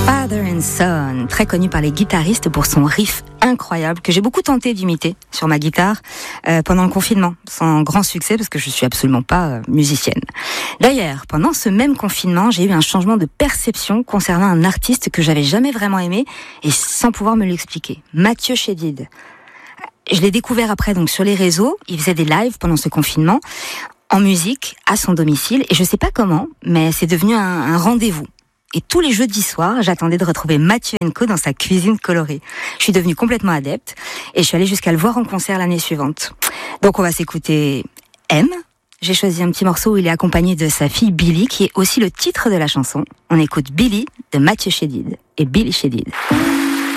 Father and Son, très connu par les guitaristes pour son riff incroyable que j'ai beaucoup tenté d'imiter sur ma guitare pendant le confinement, sans grand succès parce que je suis absolument pas musicienne. D'ailleurs, pendant ce même confinement, j'ai eu un changement de perception concernant un artiste que j'avais jamais vraiment aimé et sans pouvoir me l'expliquer. Mathieu Chédid. Je l'ai découvert après donc sur les réseaux, il faisait des lives pendant ce confinement en musique à son domicile et je sais pas comment, mais c'est devenu un rendez-vous. Et tous les jeudis soirs, j'attendais de retrouver Mathieu & Co dans sa cuisine colorée. Je suis devenue complètement adepte et je suis allée jusqu'à le voir en concert l'année suivante. Donc on va s'écouter M. J'ai choisi un petit morceau où il est accompagné de sa fille Billy, qui est aussi le titre de la chanson. On écoute Billy de Mathieu Chédid et Billy Chédid.